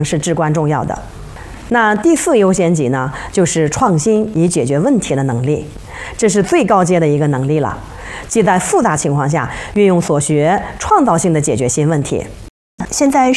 是至关重要的。那第4优先级呢，就是创新以解决问题的能力，这是最高阶的一个能力了，即在复杂情况下运用所学，创造性的解决新问题。 现在